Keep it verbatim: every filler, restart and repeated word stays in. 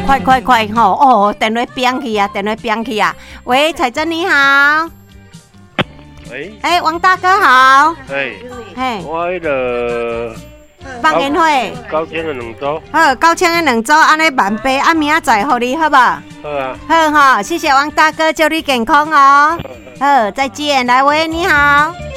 快快快吼！哦，电话变去啊，电话变去啊。喂，彩珍你好。 喂。 哎、欸，王大哥好。 嘿。 嘿。 我迄个。 放烟火。 九千的两组。 好，九千的两组，安尼万八，啊明仔载互你好不好？ 好啊。 好哈，谢谢王大哥，祝你健康哦。好，再见。来，喂，你好。